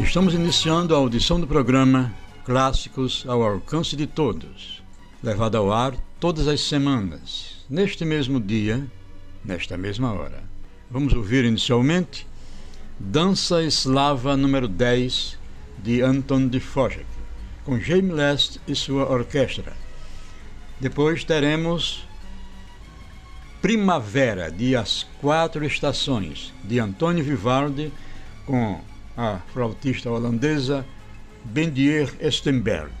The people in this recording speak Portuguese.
Estamos iniciando a audição do programa Clássicos ao Alcance de Todos, levado ao ar todas as semanas, neste mesmo dia, nesta mesma hora. Vamos ouvir inicialmente Dança Eslava número 10, de Anton Dvořák, com Jaime Last e sua orquestra. Depois teremos Primavera, de As Quatro Estações, de António Vivaldi, com a flautista holandesa Bendier Estenberg.